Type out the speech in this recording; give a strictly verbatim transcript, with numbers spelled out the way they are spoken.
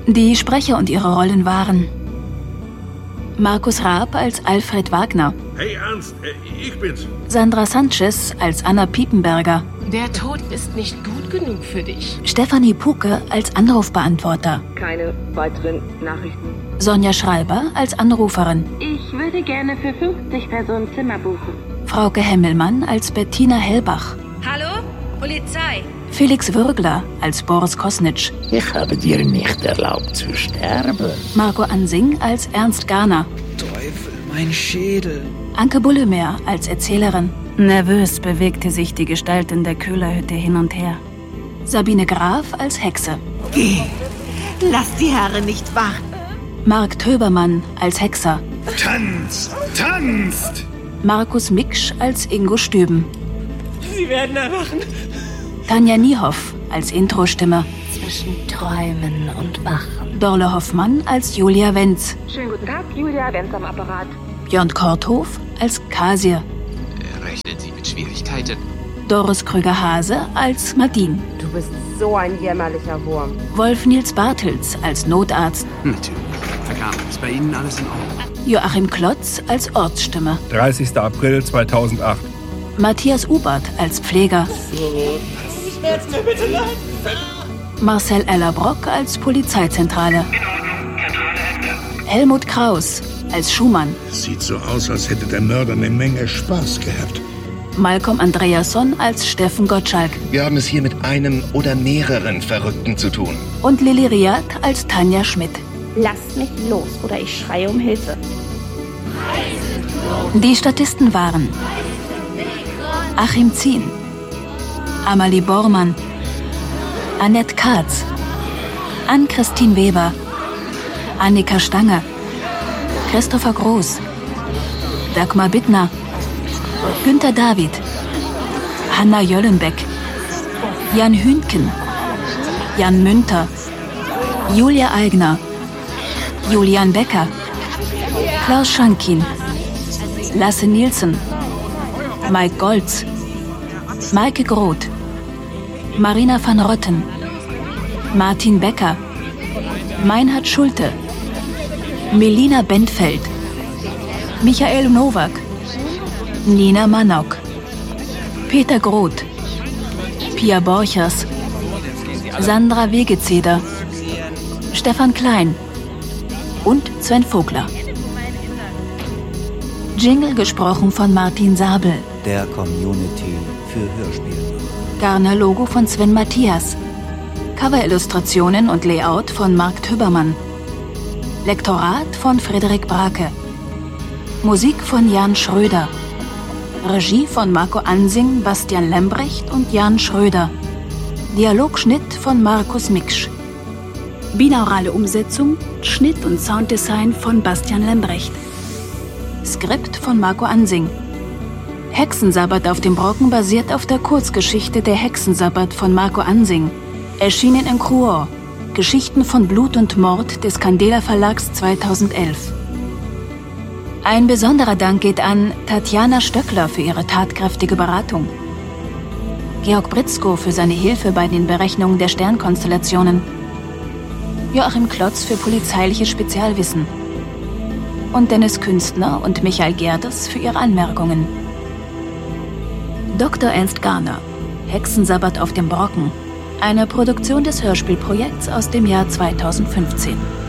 Die Sprecher und ihre Rollen waren Markus Raab als Alfred Wagner. Hey Ernst, äh, ich bin's. Sandra Sanchez als Anna Piepenberger. Der Tod ist nicht gut genug für dich. Stefanie Puke als Anrufbeantworter. Keine weiteren Nachrichten. Sonja Schreiber als Anruferin. Ich würde gerne für fünfzig Personen Zimmer buchen. Frauke Hemmelmann als Bettina Hellbach. Hallo? Polizei. Felix Würgler als Boris Kosnitsch. Ich habe dir nicht erlaubt zu sterben. Marco Ansing als Ernst Garner. Teufel, mein Schädel. Anke Bullemer als Erzählerin. Nervös bewegte sich die Gestalt in der Köhlerhütte hin und her. Sabine Graf als Hexe. Geh, lass die Herren nicht warten. Mark Töbermann als Hexer. Tanzt! Tanzt! Markus Miksch als Ingo Stüben. Sie werden erwachen. Tanja Niehoff als Introstimme. Zwischen Träumen und Wachen. Dorle Hoffmann als Julia Wenz. Schönen guten Tag, Julia Wenz am Apparat. Björn Korthof als Kasir. Rechnen Sie mit Schwierigkeiten. Doris Krüger-Hase als Madine. Du bist so ein jämmerlicher Wurm. Wolf Nils Bartels als Notarzt. Natürlich. Vergaben, ist bei Ihnen alles in Ordnung? Joachim Klotz als Ortsstimme. dreißigster April zweitausendacht. Matthias Ubert als Pfleger. Schmerz mir bitte leid. Marcel Ellerbrock als Polizeizentrale. Helmut Kraus als Schumann. Sieht so aus, als hätte der Mörder eine Menge Spaß gehabt. Malcolm Andreasson als Steffen Gottschalk. Wir haben es hier mit einem oder mehreren Verrückten zu tun. Und Lili Riad als Tanja Schmidt. Lasst mich los oder ich schreie um Hilfe. Die Statisten waren Achim Zien, Amalie Bormann, Annette Katz, Ann-Christine Weber, Annika Stange, Christopher Groß, Dagmar Bittner, Günter David, Hanna Jöllenbeck, Jan Hünken, Jan Münter, Julia Eigner, Julian Becker, Klaus Schankin, Lasse Nielsen, Mike Goltz, Maike Groth, Marina van Rotten, Martin Becker, Meinhard Schulte, Melina Bentfeld, Michael Nowak, Nina Manok, Peter Groth, Pia Borchers, Sandra Wegezeder, Stefan Klein und Sven Vogler. Jingle gesprochen von Martin Sabel. Der Community für Hörspiele. Garner-Logo von Sven Matthias. Cover-Illustrationen und Layout von Mark Töbermann. Lektorat von Frederik Brake. Musik von Jan Schröder. Regie von Marco Ansing, Bastian Lembrecht und Jan Schröder. Dialogschnitt von Markus Miksch. Binaurale Umsetzung, Schnitt und Sounddesign von Bastian Lembrecht. Skript von Marco Ansing. Hexensabbat auf dem Brocken basiert auf der Kurzgeschichte Der Hexensabbat von Marco Ansing. Erschienen in Cruor. Geschichten von Blut und Mord des Candela Verlags zweitausendelf. Ein besonderer Dank geht an Tatjana Stöckler für ihre tatkräftige Beratung, Georg Britzko für seine Hilfe bei den Berechnungen der Sternkonstellationen, Joachim Klotz für polizeiliches Spezialwissen und Dennis Künstner und Michael Gerdes für ihre Anmerkungen. Doktor Ernst Garner, Hexensabbat auf dem Brocken, eine Produktion des Hörspielprojekts aus dem Jahr zweitausendfünfzehn.